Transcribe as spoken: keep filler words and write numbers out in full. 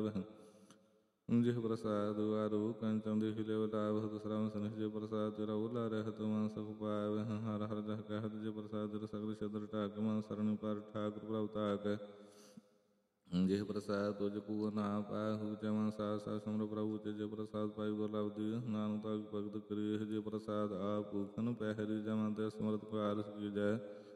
ਲਾਭ ਜਿਹ ਪ੍ਰਸਾਦ ਆਰੂ ਕੰਚਨ ਦੇਖ ਲਿਓ ਲਾਭ ਸਰਵਨ ਸਨਿ ਜੇ ਪ੍ਰਸਾਦ ਤੇਰਾ ਉਲਾ ਰਹਿਤ ਮਨ ਸੁਖ ਪਾਵ ਹਰ ਹਰ ਜਹ ਕਹਿਤ ਜੇ ਪ੍ਰਸਾਦ ਤੇਰਾ ਸਗਲ ਛਦਰ ਢਾਕ ਮਨ ਸਰਣ ਪਰ ਠਾਕੁਰ ਪ੍ਰਭ ਤਾਕ ਜਿਹ ਪ੍ਰਸਾਦ ਤੁਜ ਕੂ ਨਾ ਪਾਹੂ ਜਮਨ ਸਾਥ ਸਾਥ ਸਮਰ ਪ੍ਰਭੂ ਤੇ ਜੇ ਪ੍ਰਸਾਦ ਪਾਈ ਗੁਰ ਲਬਦੀ ਨਾਨਕ ਤਾਕ ਭਗਤ ਕਰੀ ਜੇ ਪ੍ਰਸਾਦ ਆਪ ਭੂਖਨ ਪਹਿਰੀ ਜਮਨ ਤੇ ਸਮਰਤ ਭਾਰ ਕੀ ਜੈ